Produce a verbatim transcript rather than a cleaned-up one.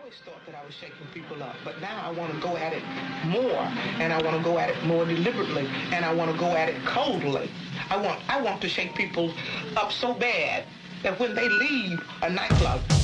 always thought that I was shaking people up, but now I want to go at it more, and I want to go at it more deliberately, and I want to go at it coldly. I want I want to shake people up so bad that when they leave a nightclub,